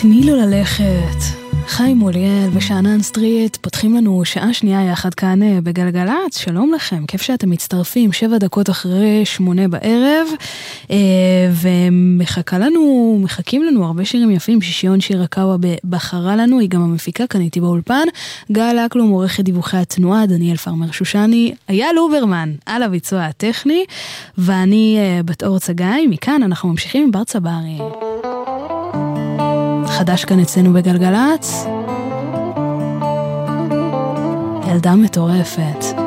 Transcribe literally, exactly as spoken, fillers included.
תני לו ללכת. חיים מוליאל ושענן סטריט פותחים לנו שעה שנייה יחד כאן בגלגלץ. שלום לכם, כיף שאתם מצטרפים, שבע דקות אחרי שמונה בערב, ומחכה לנו, מחכים לנו הרבה שירים יפים. שישיון שירקאווה בחרה לנו, היא גם המפיקה כאן איתי באולפן, גל אקלום עורכת דיווחי התנועה, דניאל פרמר שושני, אייל אוברמן על הביצוע הטכני, ואני בת אור צגאי. מכאן אנחנו ממשיכים עם בר צברי. חדש כאן אצלנו בגלגלץ, ילדה מטורפת.